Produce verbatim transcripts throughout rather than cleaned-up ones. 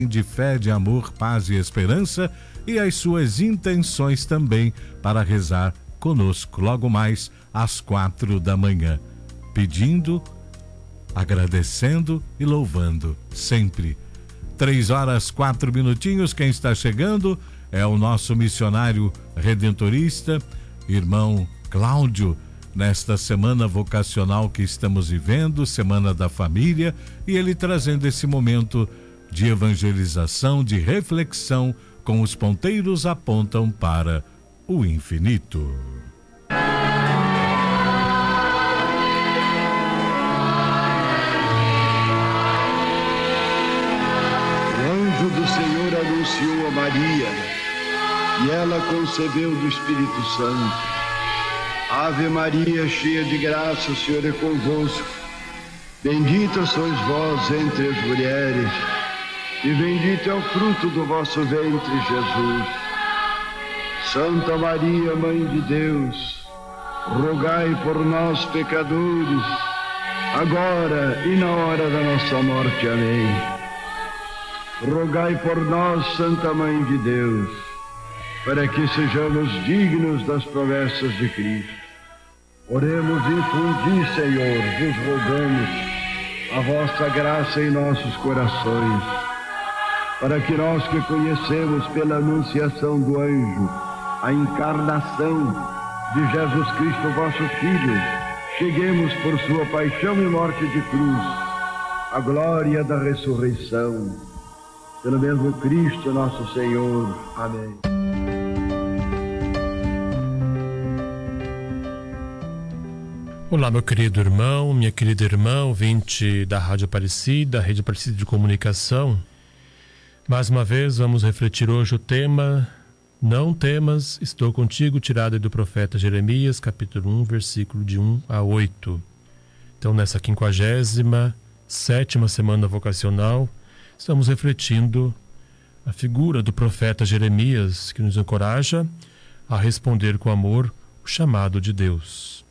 de fé, de amor, paz e esperança, e as suas intenções também para rezar conosco logo mais às quatro da manhã, pedindo, agradecendo e louvando sempre. Três horas, quatro minutinhos. Quem está chegando é o nosso missionário redentorista, irmão Cláudio, nesta semana vocacional que estamos vivendo, Semana da Família, e ele trazendo esse momento de evangelização, de reflexão, com os ponteiros apontam para o infinito. O anjo do Senhor anunciou a Maria, e ela concebeu do Espírito Santo. Ave Maria, cheia de graça, o Senhor é convosco. Bendita sois vós entre as mulheres, e bendito é o fruto do vosso ventre, Jesus. Santa Maria, Mãe de Deus, rogai por nós, pecadores, agora e na hora da nossa morte. Amém. Rogai por nós, Santa Mãe de Deus, para que sejamos dignos das promessas de Cristo. Oremos e infundi, Senhor, vos rogamos a vossa graça em nossos corações, para que nós que conhecemos pela anunciação do anjo a encarnação de Jesus Cristo, vosso Filho, cheguemos por sua paixão e morte de cruz à glória da ressurreição. Pelo mesmo Cristo nosso Senhor. Amém. Olá, meu querido irmão, minha querida irmã, ouvinte da Rádio Aparecida, Rede Aparecida de Comunicação. Mais uma vez vamos refletir hoje o tema Não temas, estou contigo, tirado do profeta Jeremias, capítulo um, versículo de um a oito. Então, nessa quinquagésima sétima semana vocacional, estamos refletindo a figura do profeta Jeremias, que nos encoraja a responder com amor o chamado de Deus.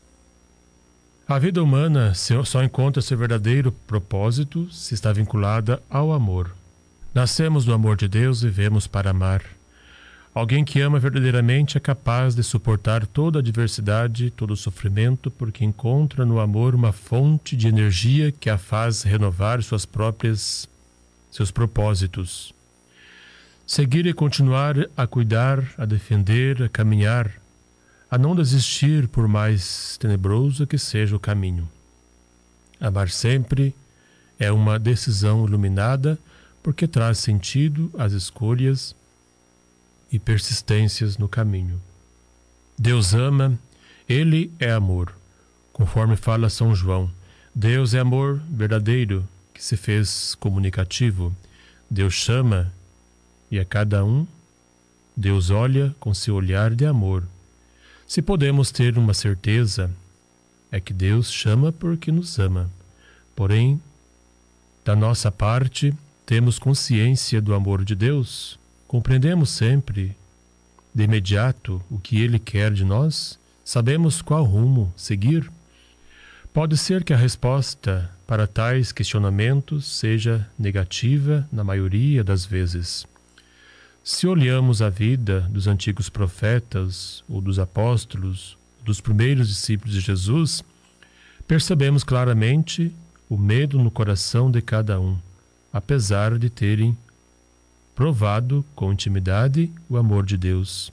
A vida humana só encontra seu verdadeiro propósito se está vinculada ao amor. Nascemos do amor de Deus e vivemos para amar. Alguém que ama verdadeiramente é capaz de suportar toda a adversidade, todo o sofrimento, porque encontra no amor uma fonte de energia que a faz renovar suas próprias, seus propósitos. Seguir e continuar a cuidar, a defender, a caminhar, a não desistir por mais tenebroso que seja o caminho. Amar sempre é uma decisão iluminada, porque traz sentido às escolhas e persistências no caminho. Deus ama, Ele é amor. Conforme fala São João, Deus é amor verdadeiro, que se fez comunicativo. Deus chama, e a cada um, Deus olha com seu olhar de amor. Se podemos ter uma certeza, é que Deus chama porque nos ama. Porém, da nossa parte, temos consciência do amor de Deus? Compreendemos sempre, de imediato, o que Ele quer de nós? Sabemos qual rumo seguir? Pode ser que a resposta para tais questionamentos seja negativa na maioria das vezes. Se olhamos a vida dos antigos profetas, ou dos apóstolos, dos primeiros discípulos de Jesus, percebemos claramente o medo no coração de cada um, apesar de terem provado com intimidade o amor de Deus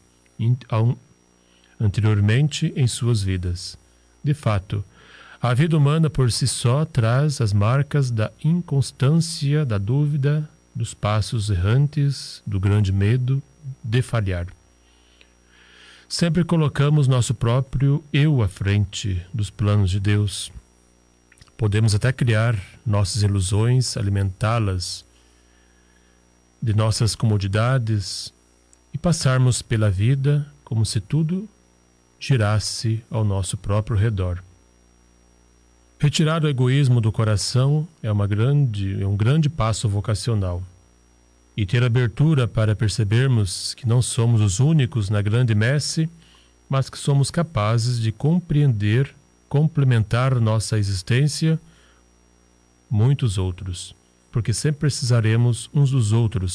anteriormente em suas vidas. De fato, a vida humana por si só traz as marcas da inconstância, da dúvida, dos passos errantes, do grande medo de falhar. Sempre colocamos nosso próprio eu à frente dos planos de Deus. Podemos até criar nossas ilusões, alimentá-las de nossas comodidades e passarmos pela vida como se tudo girasse ao nosso próprio redor. Retirar o egoísmo do coração é, uma grande, é um grande passo vocacional. E ter abertura para percebermos que não somos os únicos na grande messe, mas que somos capazes de compreender, complementar nossa existência, muitos outros. porque sempre precisaremos uns dos outros